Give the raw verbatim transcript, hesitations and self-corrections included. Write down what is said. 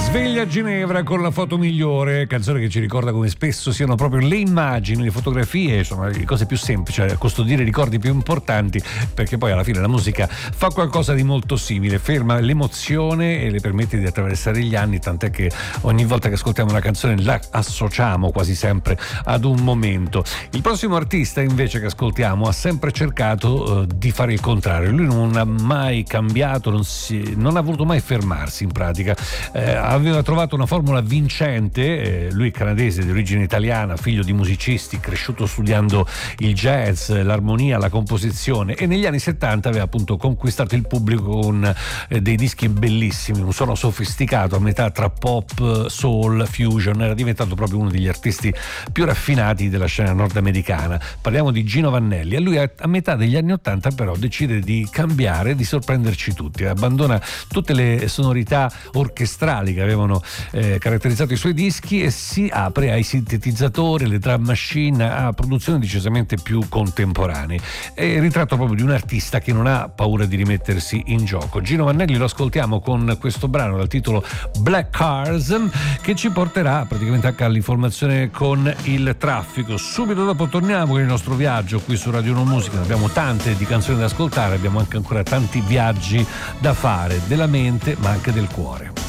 Sveglia a Ginevra con la foto migliore, canzone che ci ricorda come spesso siano proprio le immagini, le fotografie, sono le cose più semplici a custodire i ricordi più importanti, perché poi alla fine la musica fa qualcosa di molto simile, ferma l'emozione e le permette di attraversare gli anni, tant'è che ogni volta che ascoltiamo una canzone la associamo quasi sempre ad un momento. Il prossimo artista invece che ascoltiamo ha sempre cercato uh, di fare il contrario, lui non ha mai cambiato, non, si, non ha voluto mai fermarsi in pratica. Eh, aveva trovato una formula vincente, eh, lui è canadese di origine italiana, figlio di musicisti, cresciuto studiando il jazz, l'armonia, la composizione, e negli anni settanta aveva appunto conquistato il pubblico con eh, dei dischi bellissimi, un suono sofisticato a metà tra pop, soul, fusion, era diventato proprio uno degli artisti più raffinati della scena nordamericana. Parliamo di Gino Vannelli, e lui a, a metà degli anni ottanta però decide di cambiare, di sorprenderci tutti, abbandona tutte le sonorità orchestrali che avevano eh, caratterizzato i suoi dischi e si apre ai sintetizzatori, alle drum machine, a produzioni decisamente più contemporanee. È il ritratto proprio di un artista che non ha paura di rimettersi in gioco. Gino Vannelli lo ascoltiamo con questo brano dal titolo Black Cars, che ci porterà praticamente anche all'informazione con il traffico. Subito dopo torniamo con il nostro viaggio qui su Radio uno Musica. Abbiamo tante di canzoni da ascoltare, abbiamo anche ancora tanti viaggi da fare, della mente ma anche del cuore.